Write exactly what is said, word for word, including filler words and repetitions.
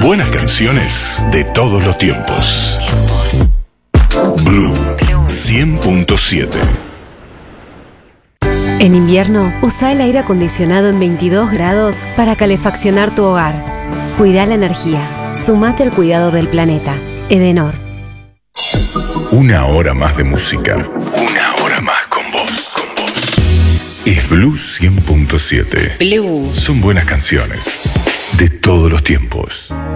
Buenas canciones de todos los tiempos. Blue cien punto siete. En invierno, usa el aire acondicionado en veintidós grados para calefaccionar tu hogar. Cuida la energía. Sumate al cuidado del planeta. Edenor. Una hora más de música. Una hora más con vos. Con vos. Es Blue cien punto siete. Blue. Son buenas canciones de todos los tiempos.